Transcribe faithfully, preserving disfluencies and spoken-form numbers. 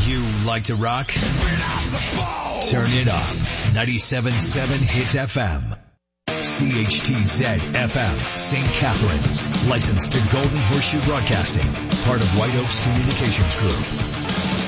You like to rock? Turn it up. ninety-seven point seven Hits F M. C H T Z F M, Saint Catharines. Licensed to Golden Horseshoe Broadcasting. Part of White Oaks Communications Group.